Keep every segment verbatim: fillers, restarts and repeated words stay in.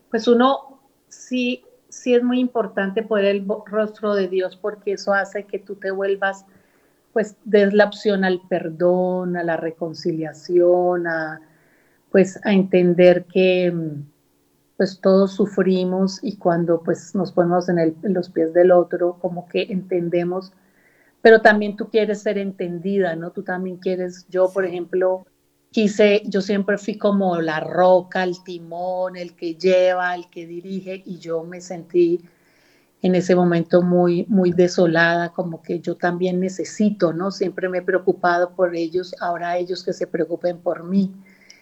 Pues uno sí, sí es muy importante poder el rostro de Dios porque eso hace que tú te vuelvas, pues des la opción al perdón, a la reconciliación, a pues a entender que pues todos sufrimos y cuando pues nos ponemos en, el, en los pies del otro, como que entendemos, pero también tú quieres ser entendida, ¿no? Tú también quieres, yo por Sí, ejemplo, quise, yo siempre fui como la roca, el timón, el que lleva, el que dirige, y yo me sentí en ese momento muy, muy desolada, como que yo también necesito, ¿no? Siempre me he preocupado por ellos, ahora ellos que se preocupen por mí.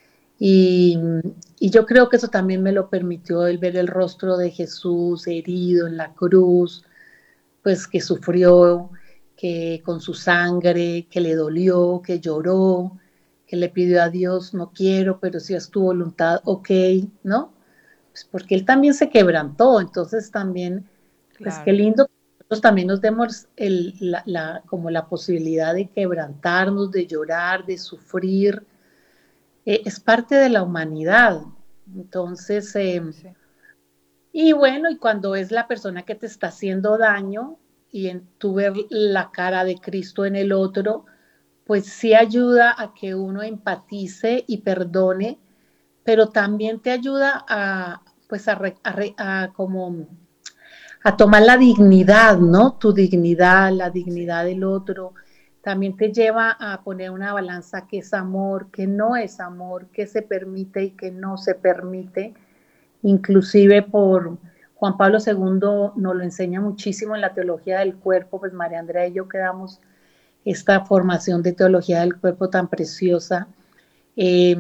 Y, y yo creo que eso también me lo permitió el ver el rostro de Jesús herido en la cruz, pues que sufrió, que con su sangre, que le dolió, que lloró, que le pidió a Dios, no quiero, pero si es tu voluntad, ok, ¿no? Pues porque él también se quebrantó, entonces también, pues qué claro. lindo que nosotros también nos demos el, la, la, como la posibilidad de quebrantarnos, de llorar, de sufrir, eh, es parte de la humanidad. Entonces, eh, Sí, y bueno, y cuando es la persona que te está haciendo daño y en, tú ver la cara de Cristo en el otro, pues sí ayuda a que uno empatice y perdone, pero también te ayuda a, pues a, re, a, re, a como a tomar la dignidad, ¿no? Tu dignidad, la sí, dignidad del otro, también te lleva a poner una balanza que es amor, que no es amor, que se permite y que no se permite, inclusive por Juan Pablo segundo nos lo enseña muchísimo en la teología del cuerpo, pues María Andrea y yo quedamos esta formación de teología del cuerpo tan preciosa. Eh,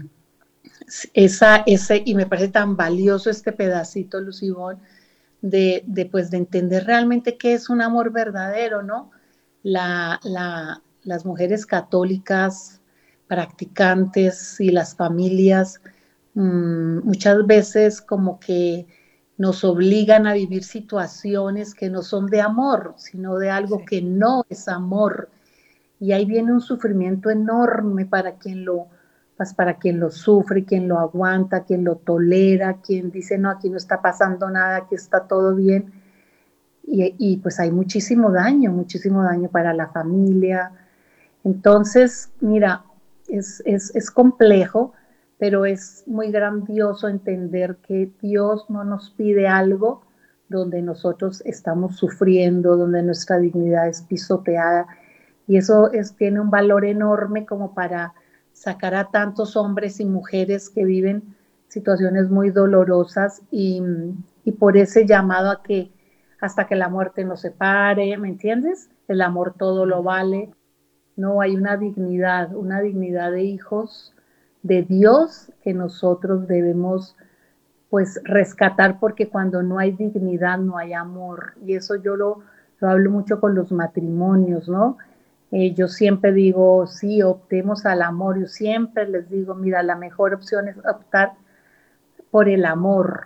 esa, ese, y me parece tan valioso este pedacito, Lucibón, de, de, pues, de entender realmente qué es un amor verdadero, ¿no? La, la, las mujeres católicas practicantes y las familias mmm, muchas veces como que nos obligan a vivir situaciones que no son de amor, sino de algo sí, que no es amor. Y ahí viene un sufrimiento enorme para quien lo, pues para quien lo sufre, quien lo aguanta, quien lo tolera, quien dice, no, aquí no está pasando nada, aquí está todo bien. Y, y pues hay muchísimo daño, muchísimo daño para la familia. Entonces, mira, es, es, es complejo, pero es muy grandioso entender que Dios no nos pide algo donde nosotros estamos sufriendo, donde nuestra dignidad es pisoteada. Y eso es, tiene un valor enorme como para sacar a tantos hombres y mujeres que viven situaciones muy dolorosas y, y por ese llamado a que hasta que la muerte nos separe, ¿me entiendes? El amor todo lo ujú, vale. No, hay una dignidad, una dignidad de hijos de Dios que nosotros debemos pues rescatar porque cuando no hay dignidad no hay amor. Y eso yo lo, lo hablo mucho con los matrimonios, ¿no? Eh, yo siempre digo, sí, optemos al amor. Yo siempre les digo, mira, la mejor opción es optar por el amor,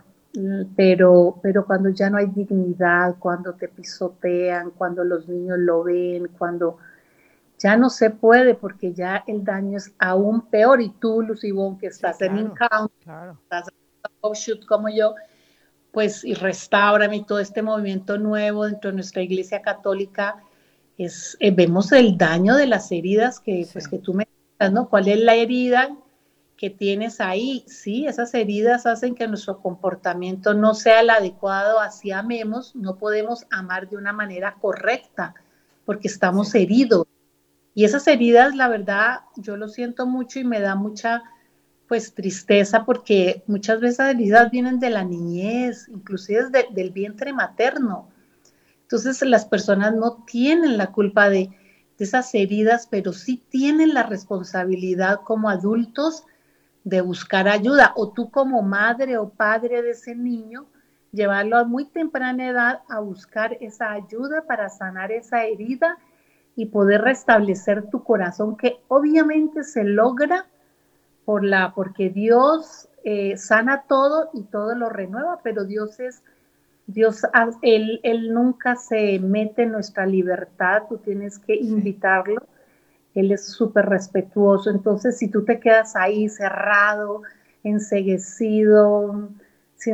pero, pero cuando ya no hay dignidad, cuando te pisotean, cuando los niños lo ven, cuando ya no se puede porque ya el daño es aún peor y tú, Lucibón, que sí, estás en claro, Encounter, claro. estás en Offshoot como yo, pues y Restaurame y todo este movimiento nuevo dentro de nuestra iglesia católica, es, eh, vemos el daño de las heridas que, pues, Sí, que tú me dices, ¿no? ¿Cuál es la herida que tienes ahí? Sí, esas heridas hacen que nuestro comportamiento no sea el adecuado, así amemos, no podemos amar de una manera correcta porque estamos sí, heridos. Y esas heridas, la verdad, yo lo siento mucho y me da mucha, pues, tristeza porque muchas veces las heridas vienen de la niñez, inclusive de, del vientre materno. Entonces las personas no tienen la culpa de, de esas heridas, pero sí tienen la responsabilidad como adultos de buscar ayuda. O tú como madre o padre de ese niño, llevarlo a muy temprana edad a buscar esa ayuda para sanar esa herida y poder restablecer tu corazón, que obviamente se logra por la, porque Dios eh, sana todo y todo lo renueva, pero Dios es, Dios, él, él nunca se mete en nuestra libertad, tú tienes que sí, invitarlo, Él es súper respetuoso, entonces si tú te quedas ahí cerrado, enseguecido,